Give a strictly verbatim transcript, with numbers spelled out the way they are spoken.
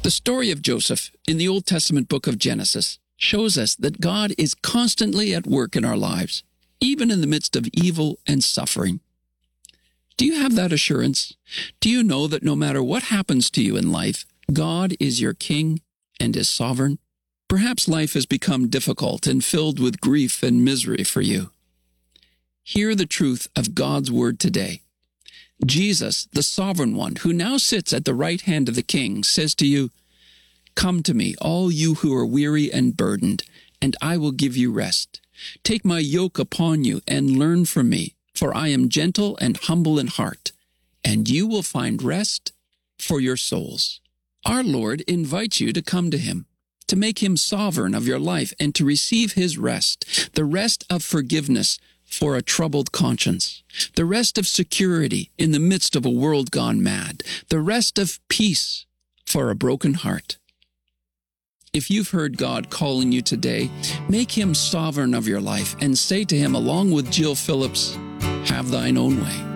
The story of Joseph in the Old Testament book of Genesis shows us that God is constantly at work in our lives, even in the midst of evil and suffering. Do you have that assurance? Do you know that no matter what happens to you in life, God is your King and is sovereign? Perhaps life has become difficult and filled with grief and misery for you. Hear the truth of God's word today. Jesus, the sovereign one, who now sits at the right hand of the King, says to you, "Come to me, all you who are weary and burdened, and I will give you rest. Take my yoke upon you and learn from me, for I am gentle and humble in heart, and you will find rest for your souls." Our Lord invites you to come to him, to make him sovereign of your life and to receive his rest, the rest of forgiveness for a troubled conscience, the rest of security in the midst of a world gone mad, the rest of peace for a broken heart. If you've heard God calling you today, make him sovereign of your life and say to him, along with Jill Phillips, "Have thine own way."